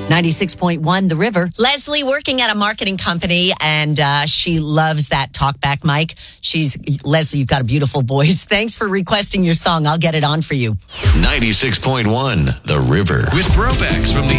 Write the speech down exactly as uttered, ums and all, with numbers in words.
ninety-six point one, The River. Leslie working at a marketing company, and uh, she loves that talkback mic. She's Leslie, you've got a beautiful voice. Thanks for requesting your song. I'll get it on for you. ninety-six point one, The River. With throwbacks from the